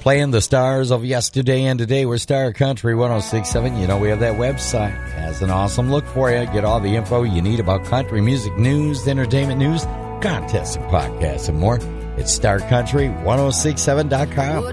Playing the stars of yesterday and today. We're Star Country 106.7. You know, we have that website. It has an awesome look for you. Get all the info you need about country music news, entertainment news, contests and podcasts and more. It's starcountry1067.com.